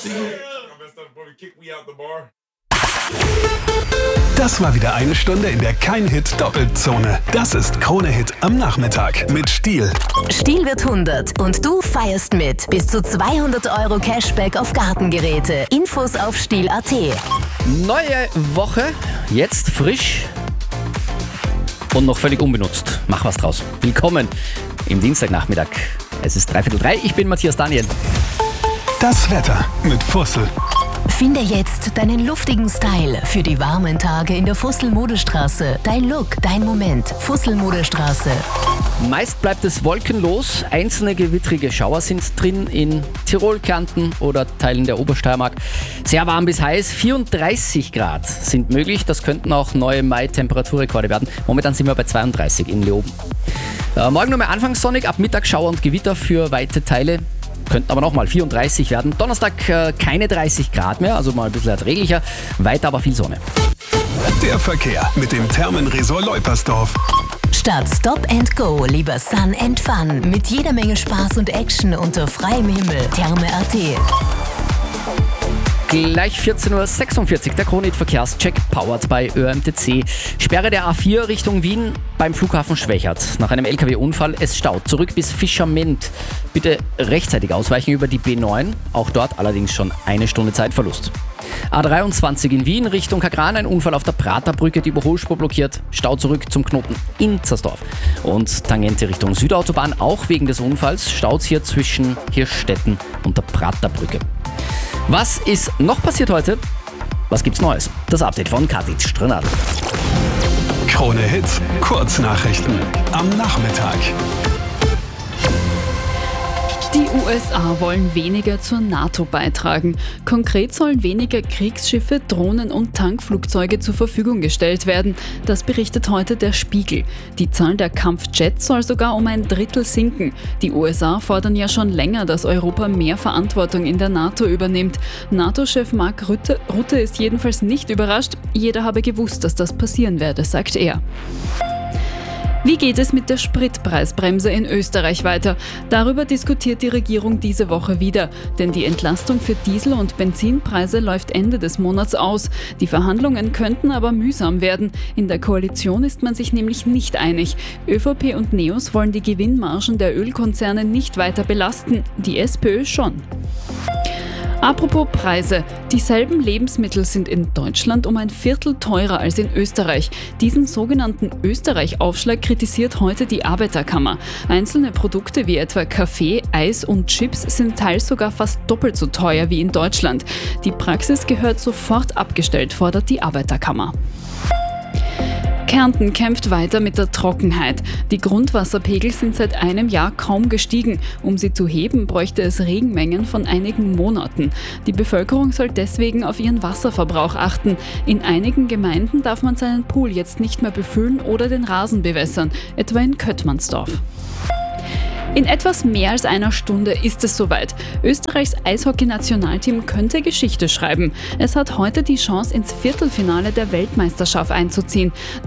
Das war wieder eine Stunde in der Kein-Hit-Doppelzone. Das ist Krone-Hit am Nachmittag mit Stihl. Stihl wird 100 und du feierst mit. Bis zu 200 € Cashback auf Gartengeräte. Infos auf Stihl.at. Neue Woche, jetzt frisch und noch völlig unbenutzt. Mach was draus. Willkommen im Dienstagnachmittag. Es ist 2:45. Ich bin Matthias Daniel. Das Wetter mit Fussel. Finde jetzt deinen luftigen Style für die warmen Tage in der Fussel-Modestraße. Dein Look, dein Moment. Fussel-Modestraße. Meist bleibt es wolkenlos. Einzelne gewittrige Schauer sind drin in Tirol, Kärnten oder Teilen der Obersteiermark. Sehr warm bis heiß. 34 Grad sind möglich. Das könnten auch neue Mai-Temperaturrekorde werden. Momentan sind wir bei 32 in Leoben. Morgen nur mehr anfangs sonnig, ab Mittag Schauer und Gewitter für weite Teile. Könnten aber nochmal 34 werden. Donnerstag keine 30 Grad mehr, also mal ein bisschen erträglicher. Weiter aber viel Sonne. Der Verkehr mit dem Thermenresort Leupersdorf. Statt Stop and Go lieber Sun and Fun. Mit jeder Menge Spaß und Action unter freiem Himmel. Therme.at. Gleich 14:46 Uhr, der Krone-Hit-Verkehrscheck powered bei ÖMTC. Sperre der A4 Richtung Wien beim Flughafen Schwächert. Nach einem LKW-Unfall, es staut. Zurück bis Fischerment. Bitte rechtzeitig ausweichen über die B9. Auch dort allerdings schon eine Stunde Zeitverlust. A23 in Wien Richtung Kagran, ein Unfall auf der Praterbrücke, die Überholspur blockiert. Stau zurück zum Knoten in Zersdorf. Und Tangente Richtung Südautobahn, auch wegen des Unfalls. Staut hier zwischen Hirschstetten und der Praterbrücke. Was ist noch passiert heute? Was gibt's Neues? Das Update von Kathi Strenadl. Krone-Hit, Kurznachrichten am Nachmittag. Die USA wollen weniger zur NATO beitragen. Konkret sollen weniger Kriegsschiffe, Drohnen und Tankflugzeuge zur Verfügung gestellt werden. Das berichtet heute der Spiegel. Die Zahl der Kampfjets soll sogar um 1/3 sinken. Die USA fordern ja schon länger, dass Europa mehr Verantwortung in der NATO übernimmt. NATO-Chef Mark Rutte ist jedenfalls nicht überrascht. Jeder habe gewusst, dass das passieren werde, sagt er. Wie geht es mit der Spritpreisbremse in Österreich weiter? Darüber diskutiert die Regierung diese Woche wieder. Denn die Entlastung für Diesel- und Benzinpreise läuft Ende des Monats aus. Die Verhandlungen könnten aber mühsam werden. In der Koalition ist man sich nämlich nicht einig. ÖVP und NEOS wollen die Gewinnmargen der Ölkonzerne nicht weiter belasten. Die SPÖ schon. Apropos Preise. Dieselben Lebensmittel sind in Deutschland um 1/4 teurer als in Österreich. Diesen sogenannten Österreich-Aufschlag kritisiert heute die Arbeiterkammer. Einzelne Produkte wie etwa Kaffee, Eis und Chips sind teils sogar fast doppelt so teuer wie in Deutschland. Die Praxis gehört sofort abgestellt, fordert die Arbeiterkammer. Kärnten kämpft weiter mit der Trockenheit. Die Grundwasserpegel sind seit einem Jahr kaum gestiegen. Um sie zu heben, bräuchte es Regenmengen von einigen Monaten. Die Bevölkerung soll deswegen auf ihren Wasserverbrauch achten. In einigen Gemeinden darf man seinen Pool jetzt nicht mehr befüllen oder den Rasen bewässern, etwa in Köttmannsdorf. In etwas mehr als einer Stunde ist es soweit. Österreichs Eishockey-Nationalteam könnte Geschichte schreiben. Es hat heute die Chance, ins Viertelfinale der Weltmeisterschaft einzuziehen.